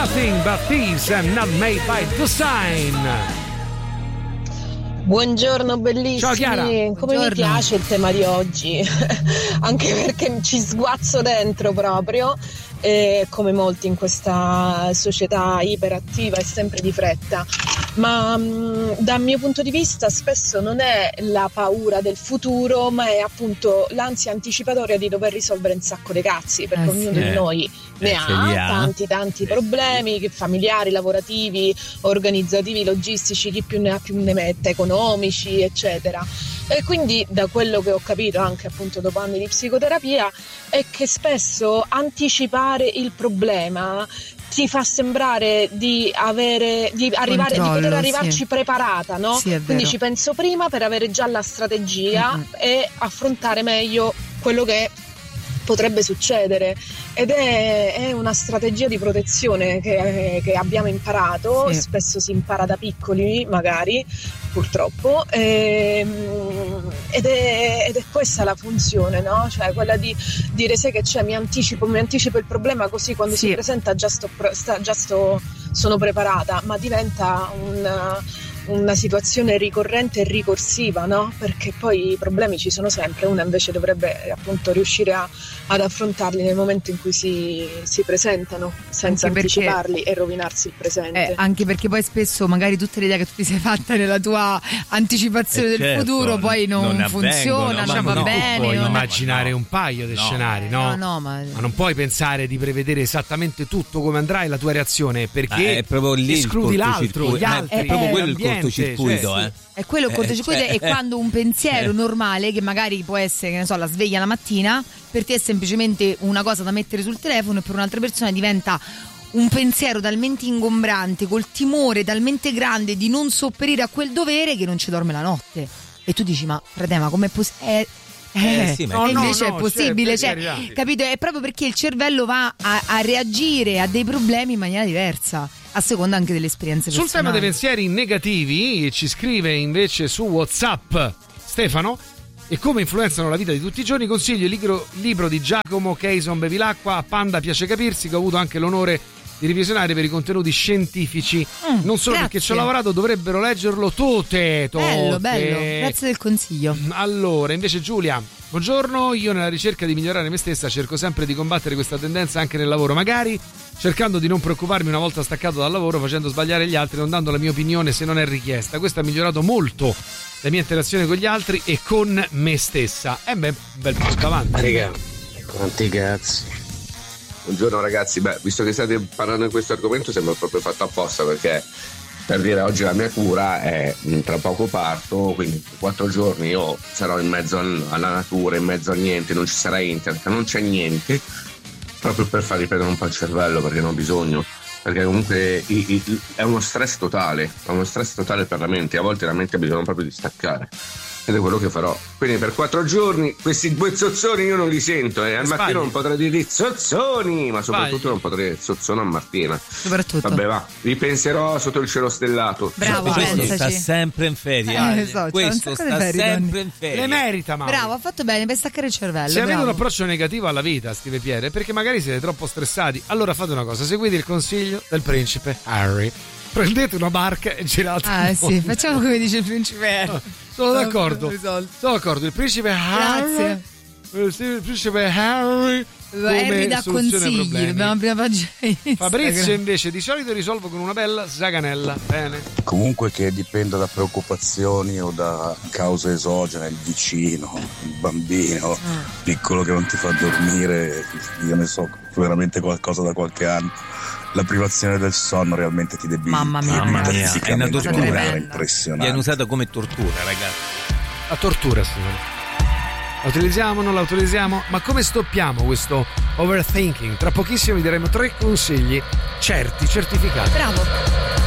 Nothing But Thieves and Not Made by Design. Buongiorno bellissimi. Ciao Chiara. Come mi piace il tema di oggi, anche perché ci sguazzo dentro proprio, come molti in questa società iperattiva e sempre di fretta. Ma dal mio punto di vista spesso non è la paura del futuro, ma è appunto l'ansia anticipatoria di dover risolvere un sacco di cazzi, perché ognuno di noi ne ha tanti problemi familiari, lavorativi, organizzativi, logistici, chi più ne ha più ne mette, economici, eccetera. E quindi da quello che ho capito anche appunto dopo anni di psicoterapia è che spesso anticipare il problema ti fa sembrare di poter arrivarci preparata, no? Sì, quindi ci penso prima per avere già la strategia e affrontare meglio quello che potrebbe succedere, ed è una strategia di protezione che abbiamo imparato, spesso si impara da piccoli magari, purtroppo, ed è questa la funzione, no? Cioè quella di dire, sai che c'è, mi anticipo il problema, così quando si presenta sono preparata, ma diventa una situazione ricorrente e ricorsiva, no? Perché poi i problemi ci sono sempre, una invece dovrebbe appunto riuscire ad affrontarli nel momento in cui si presentano, senza anticiparli e rovinarsi il presente. Anche perché poi spesso magari tutte le idee che tu ti sei fatta nella tua anticipazione del futuro poi non funzionano, non va bene. Puoi immaginare un paio di scenari, no? Ma non puoi pensare di prevedere esattamente tutto come andrà e la tua reazione, perché è proprio lì escludi l'altro, gli altri. È proprio quello il cortocircuito, È quello il cortocircuito, è quando un pensiero normale, che magari può essere, che ne so, la sveglia la mattina, per te è semplicemente una cosa da mettere sul telefono, e per un'altra persona diventa un pensiero talmente ingombrante, col timore talmente grande di non sopperire a quel dovere, che non ci dorme la notte. E tu dici, ma frate, ma com'è possibile? Invece è possibile, capito? È proprio perché il cervello va a reagire a dei problemi in maniera diversa, a seconda anche delle esperienze personali. Sul tema dei pensieri negativi ci scrive invece su WhatsApp Stefano: e come influenzano la vita di tutti i giorni, consiglio il libro di Giacomo Cason Bevilacqua, A Panda piace capirsi, che ho avuto anche l'onore di revisionare per i contenuti scientifici. Non solo perché ci ho lavorato, dovrebbero leggerlo tutte. Bello, grazie del consiglio. Allora, invece Giulia: buongiorno, io nella ricerca di migliorare me stessa cerco sempre di combattere questa tendenza anche nel lavoro, magari cercando di non preoccuparmi una volta staccato dal lavoro, facendo sbagliare gli altri, non dando la mia opinione se non è richiesta. Questo ha migliorato molto la mia interazione con gli altri e con me stessa. Bel punto avanti. Raga, quanti cazzi. Buongiorno ragazzi, visto che state parlando di questo argomento sembra proprio fatto apposta, perché per dire oggi la mia cura è tra poco parto, quindi 4 giorni io sarò in mezzo alla natura, in mezzo a niente, non ci sarà internet, non c'è niente, proprio per far riprendere un po' il cervello, perché ne ho bisogno, perché comunque è uno stress totale per la mente, a volte la mente ha bisogno proprio di staccare. Ed è quello che farò. Quindi per 4 giorni questi due zozzoni io non li sento, al mattino non potrei dire zozzoni, ma soprattutto non potrei dire zozzone a Martina. Soprattutto. Vabbè, ripenserò sotto il cielo stellato. Bravo, questo sta sempre in ferie. Questo sta sempre in ferie. Le merita, Mauro. Bravo, ha fatto bene per staccare il cervello. Se avete un approccio negativo alla vita, scrive Pierre, perché magari siete troppo stressati, allora fate una cosa: seguite il consiglio del principe Harry. Prendete una barca e girate. Sì, facciamo come dice il principe Harry. Sono d'accordo. Il principe Harry. Grazie. Il principe Harry. Harry dà consigli. Dobbiamo prima pagina. Fabrizio invece: di solito risolvo con una bella zaganella. Bene. Comunque che dipenda da preoccupazioni o da cause esogene, il vicino, il bambino piccolo che non ti fa dormire, io ne so veramente qualcosa da qualche anno. La privazione del sonno realmente ti debilita. Mamma mia, è una tortura impressionante. Viene usata come tortura, ragazzi. La tortura, signore. La utilizziamo, non la utilizziamo? Ma come stoppiamo questo overthinking? Tra pochissimo vi daremo 3 consigli certificati. Bravo.